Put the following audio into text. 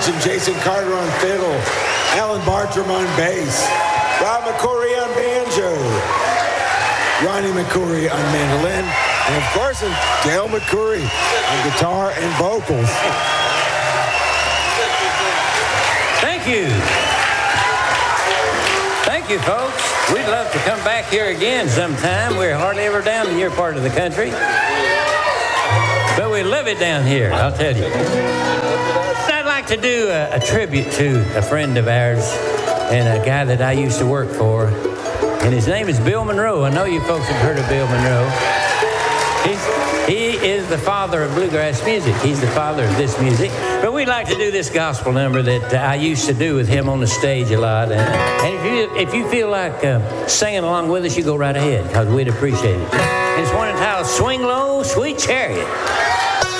drums and Jason Carter on fiddle, Alan Bartram on bass, Rob McCoury on banjo, Ronnie McCoury on mandolin, and of course, Dale McCoury on guitar and vocals. Thank you. Thank you, folks. We'd love to come back here again sometime. We're hardly ever down in your part of the country. But we love it down here, I'll tell you. I'd like to do a tribute to a friend of ours and a guy that I used to work for. And his name is Bill Monroe. I know you folks have heard of Bill Monroe. He is the father of bluegrass music. He's the father of this music. But we'd like to do this gospel number that I used to do with him on the stage a lot. And if you feel like singing along with us, you go right ahead, because we'd appreciate it. And it's one entitled Swing Low, Sweet Chariot.